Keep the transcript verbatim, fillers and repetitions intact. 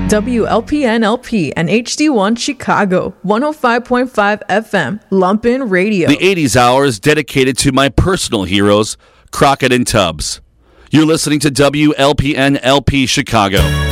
W L P N L P and H D one Chicago, one oh five point five F M, Lumpin' Radio. The eighties hour is dedicated to my personal heroes, Crockett and Tubbs. You're listening to W L P N L P Chicago.